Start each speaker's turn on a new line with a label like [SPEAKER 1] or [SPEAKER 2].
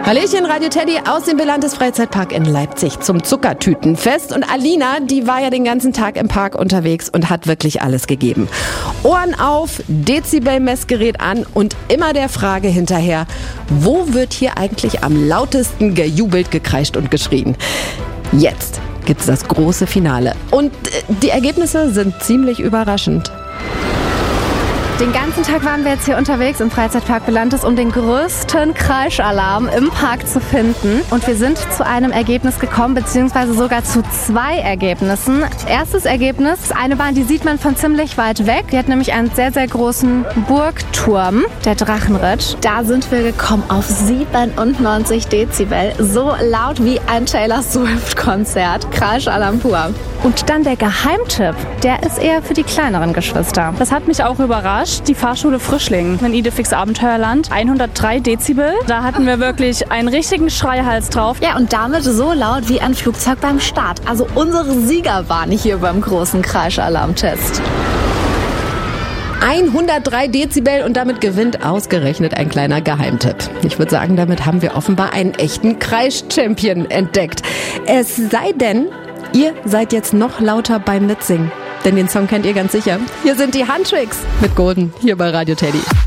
[SPEAKER 1] Hallöchen, Radio Teddy aus dem Belantes Freizeitpark in Leipzig zum Zuckertütenfest. Und Alina, die war ja den ganzen Tag im Park unterwegs und hat wirklich alles gegeben. Ohren auf, Dezibel-Messgerät an und immer der Frage hinterher, wo wird hier eigentlich am lautesten gejubelt, gekreischt und geschrien? Jetzt gibt's das große Finale. Und die Ergebnisse sind ziemlich überraschend.
[SPEAKER 2] Den ganzen Tag waren wir jetzt hier unterwegs im Freizeitpark Belantes, um den größten Kreischalarm im Park zu finden. Und wir sind zu einem Ergebnis gekommen, beziehungsweise sogar zu 2 Ergebnissen. Erstes Ergebnis, eine Bahn, die sieht man von ziemlich weit weg. Die hat nämlich einen sehr, sehr großen Burgturm, der Drachenritt. Da sind wir gekommen auf 97 Dezibel. So laut wie ein Taylor Swift-Konzert. Kreischalarm pur. Und dann der Geheimtipp, der ist eher für die kleineren Geschwister.
[SPEAKER 3] Das hat mich auch überrascht. Die Fahrschule Frischling in Idefix Abenteuerland. 103 Dezibel. Da hatten wir wirklich einen richtigen Schreihals drauf.
[SPEAKER 2] Ja, und damit so laut wie ein Flugzeug beim Start. Also unsere Siegerbahn hier beim großen Kreischalarmtest.
[SPEAKER 1] 103 Dezibel und damit gewinnt ausgerechnet ein kleiner Geheimtipp. Ich würde sagen, damit haben wir offenbar einen echten Kreisch-Champion entdeckt. Es sei denn, ihr seid jetzt noch lauter beim Mitsingen. Denn den Song kennt ihr ganz sicher. Hier sind die Handtricks mit Golden, hier bei Radio Teddy.